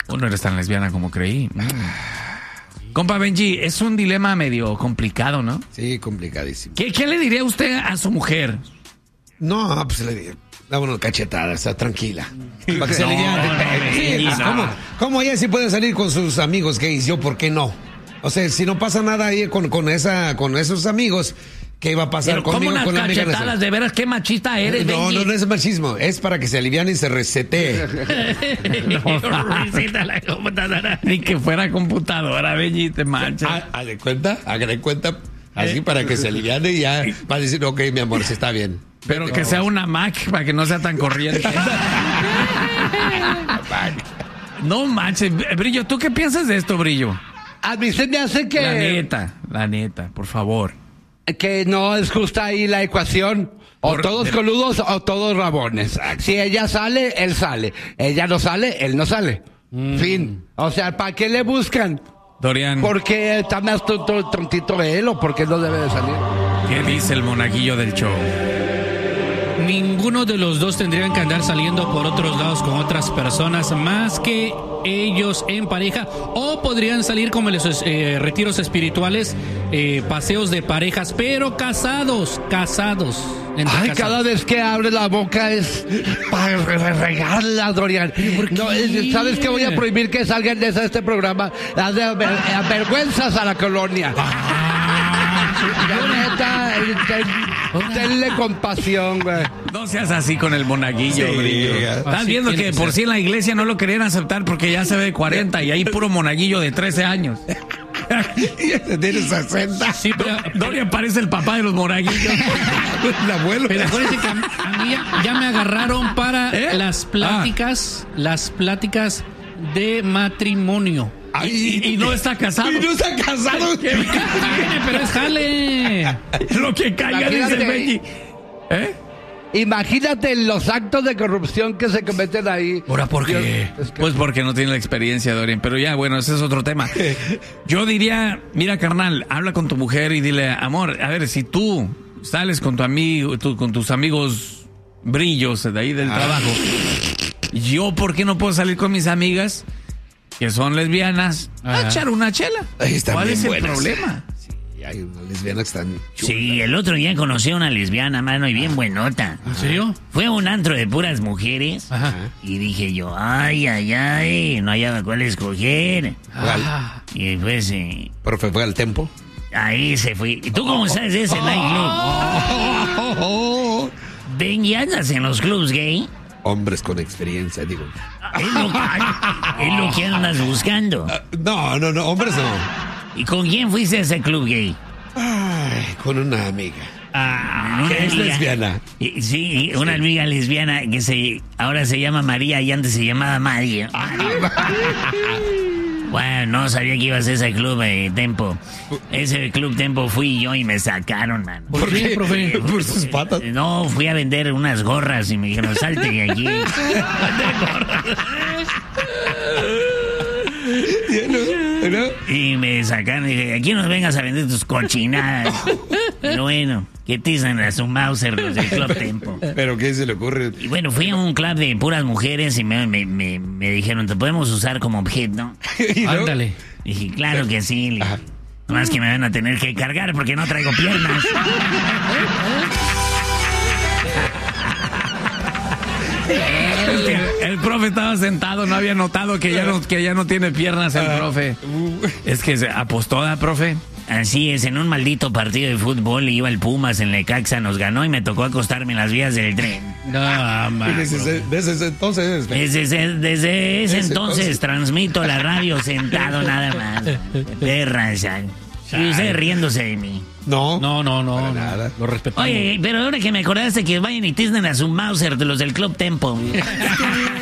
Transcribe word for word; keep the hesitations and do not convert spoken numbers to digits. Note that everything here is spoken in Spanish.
Oh, no eres tan lesbiana como creí. Mm. Compa Benji, es un dilema medio complicado, ¿no? Sí, complicadísimo. ¿Qué, qué le diría usted a su mujer? No, pues le diría, da una cachetada, está tranquila. Para que se No, le no, sí, no. ¿Cómo, ¿Cómo ella sí puede salir con sus amigos gays? Yo, ¿por qué no? O sea, si no pasa nada ahí con, con, esa, con esos amigos, ¿qué va a pasar Pero conmigo? ¿cómo unas Con la amiga? cachetadas? De veras, qué machista eres, No, Benji. no, no es machismo. Es para que se aliviane y se resetee. Receta la computadora. Ni que fuera computadora, Benji, te manchas. Ah, haz de cuenta, haga de cuenta. Así para que se aliviane y ya va a decir, ok, mi amor, sí está bien. Pero Vete, que vamos. sea una Mac para que no sea tan corriente. No manches. Brillo, ¿tú qué piensas de esto, Brillo? A mí se me hace que... La neta, la neta, por favor. Que no es justa ahí la ecuación. O Por- todos de- coludos o todos rabones. Si ella sale, él sale. Ella no sale, él no sale. Fin. O sea, ¿para qué le buscan? Dorian, ¿Por qué está más tonto, tontito él o por qué no debe de salir? ¿qué dice el monaguillo del show? Ninguno de los dos tendrían que andar saliendo por otros lados con otras personas más que ellos en pareja, o podrían salir como en los eh, retiros espirituales, eh, paseos de parejas, pero casados, casados. entre Ay, casados. cada vez que abre la boca es para re- regarla, Dorian. No, es- ¿sabes qué? Voy a prohibir que salgan de este programa. Las de aver- avergüenzas a la colonia. Ya, neta, eh, ten- tenle compasión, güey. No seas así con el monaguillo, Sí, Brillo. ya. Estás Así viendo tiene que que por ser. sí en la iglesia no lo querían aceptar porque ya se ve de cuarenta y hay puro monaguillo de trece años. Tiene sesenta. Sí, pero, Dorian parece el papá de los monaguillos. El abuelo. pero acuérdense que a, a mí ya, ya me agarraron para ¿Eh? las pláticas, las pláticas de matrimonio. y, y no está casado. Y no está casado. Viene, pero es jale. Lo que caiga, dice Imagínate. Benji. ¿Eh? Imagínate los actos de corrupción que se cometen ahí. ¿Ahora por qué? Dios, es que- Pues porque no tiene la experiencia, Dorian. Pero ya, bueno, ese es otro tema. Yo diría, mira, carnal, habla con tu mujer y dile, amor, a ver, si tú sales con tu amigo, tú- con tus amigos brillos de ahí del trabajo, yo, ¿por qué no puedo salir con mis amigas que son lesbianas a Ajá. echar una chela? Ahí están ¿Cuál bien es el buenas. problema? Sí, hay unas lesbianas que están chulas. Sí, el otro día conocí a una lesbiana, mano, y bien buenota. ¿En serio? Fue a un antro de puras mujeres. Ajá. Y dije yo, ay, ay, ay, no hallaba cuál escoger. Ah, Y después, eh, Profe, fue al tempo. ahí se fue. ¿Y tú cómo sabes de ese nightclub? Benji, ¿andas en los clubs gay? Hombres con experiencia, digo. Es lo, es lo que andas buscando. Ah, No, no, no, hombres no. ¿Y con quién fuiste a ese club gay? Ay, con una amiga. Ah, Que es lesbiana. Y- Sí, una amiga lesbiana que se ahora se llama María y antes se llamaba María. Bueno, no sabía que ibas a ese club eh, Tempo. Ese club Tempo fui yo y me sacaron, mano. ¿Por qué, profe? Por sus patas. Eh, No, fui a vender unas gorras y me dijeron, salte de aquí. ¿No? ¿No? Y me sacaron y dije, aquí no vengas a vender tus cochinadas. Pero bueno, ¿qué te dicen a su Mauser los del Club Tempo? ¿Pero qué se le ocurre? Y bueno, fui a un club de puras mujeres y me, me, me, me dijeron, ¿te podemos usar como objeto? ¿Y no? ándale. Dije, claro que sí. Le dije, Ajá. nomás que me van a tener que cargar porque no traigo piernas. Es que el profe estaba sentado, no había notado que ya no, que ya no tiene piernas el profe. Es que se apostó, ¿da, profe? Así es, en un maldito partido de fútbol iba el Pumas en Necaxa, nos ganó y me tocó acostarme en las vías del tren. No, man. Desde ese, desde ese entonces. Desde, ese- desde ese Ese entonces entonces. transmito la radio sentado nada más. Perra, sal. Y usted riéndose de mí. No. No, no, no. Para no. nada. Lo respetamos. Oye, pero ahora que me acordaste que vayan y tisnen a su Mauser de los del Club Tempo.